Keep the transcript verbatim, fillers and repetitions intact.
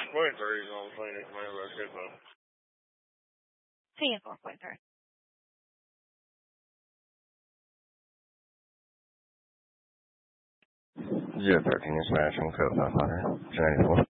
point three is on Phoenix, man. Let's get them. Seeing four point three. Zero thirteen is smashing code five hundred. ninety-four.